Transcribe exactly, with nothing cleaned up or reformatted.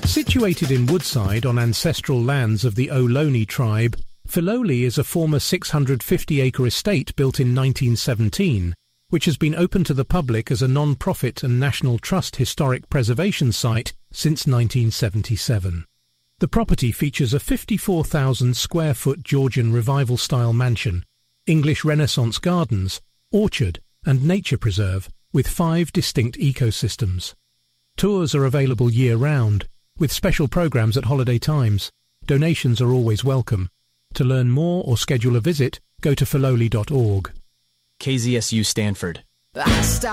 Situated in Woodside on ancestral lands of the Ohlone tribe, Filoli is a former six hundred fifty acre estate built in nineteen seventeen, which has been open to the public as a non-profit and National Trust historic preservation site since nineteen seventy-seven. The property features a fifty-four thousand square foot Georgian revival-style mansion, English Renaissance gardens, orchard and nature preserve with five distinct ecosystems. Tours are available year-round, with special programs at holiday times. Donations are always welcome. To learn more or schedule a visit, go to filoli dot org. K Z S U Stanford.